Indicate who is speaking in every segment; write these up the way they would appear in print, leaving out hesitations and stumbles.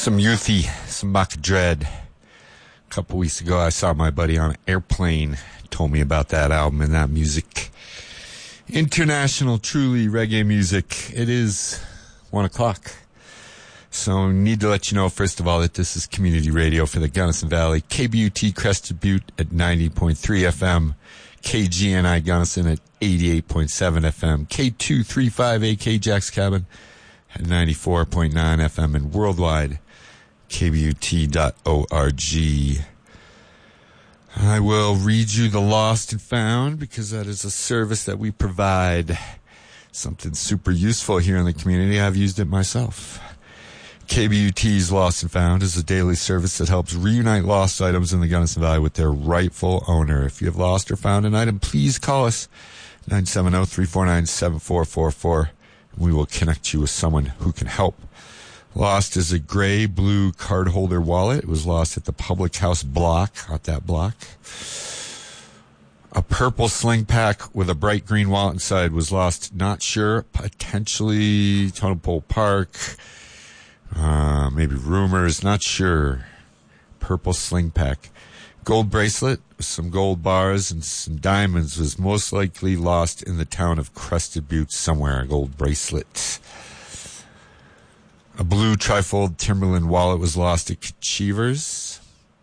Speaker 1: Some Youthy, some Bach Dread. A couple weeks ago, I saw my buddy on an airplane. Told me about that album and that music. International, truly reggae music. It is 1 o'clock. So I need to let you know, first of all, that this is community radio for the Gunnison Valley. KBUT Crested Butte at 90.3 FM. KGNI Gunnison at 88.7 FM. K235AK Jack's Cabin at 94.9 FM. And worldwide, KBUT.org. I will read you the Lost and Found because that is a service that we provide. Something super useful here in the community. I've used it myself. KBUT's Lost and Found is a daily service that helps reunite lost items in the Gunnison Valley with their rightful owner. If you have lost or found an item, please call us 970-349-7444. We will connect you with someone who can help. Lost is a gray-blue cardholder wallet. It was lost at the Public House block, not that block. A purple sling pack with a bright green wallet inside was lost, not sure, potentially Tonopole Park, maybe Rumors, not sure. Purple sling pack. Gold bracelet with some gold bars and some diamonds was most likely lost in the town of Crested Butte somewhere, a gold bracelet. A blue trifold Timberland wallet was lost at Cheevers.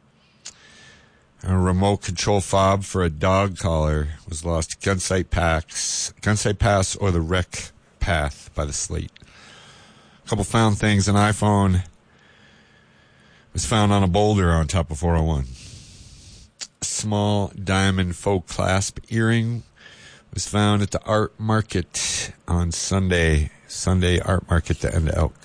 Speaker 1: A remote control fob for a dog collar was lost at Gunsight Pass or the Wreck Path by the Slate. A couple found things. An iPhone was found on a boulder on top of 401. A small diamond faux clasp earring was found at the art market on Sunday art market to End Elk.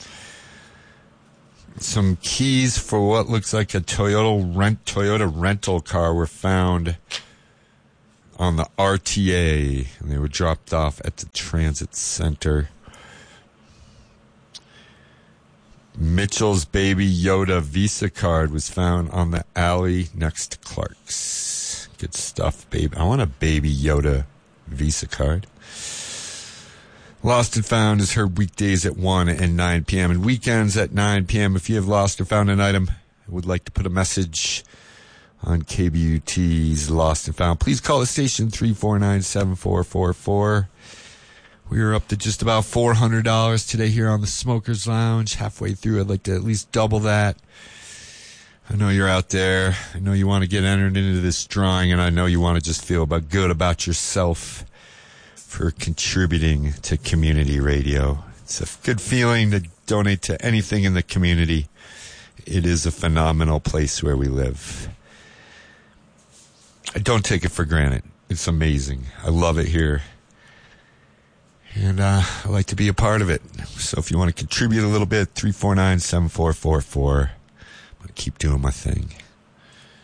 Speaker 1: Some keys for what looks like a Toyota rental car were found on the RTA, and they were dropped off at the transit center. Mitchell's Baby Yoda Visa card was found on the alley next to Clark's. Good stuff, baby. I want a Baby Yoda Visa card. Lost and Found is heard weekdays at 1 and 9 p.m. and weekends at 9 p.m. If you have lost or found an item and would like to put a message on KBUT's Lost and Found, please call the station 349-7444. We are up to just about $400 today here on the Smokers Lounge. Halfway through, I'd like to at least double that. I know you're out there. I know you want to get entered into this drawing, and I know you want to just feel good about yourself for contributing to community radio. It's a good feeling to donate to anything in the community. It is a phenomenal place where we live. I don't take it for granted. It's amazing. I love it here. And I like to be a part of it. So if you want to contribute a little bit, 349-7444. I'm going to keep doing my thing.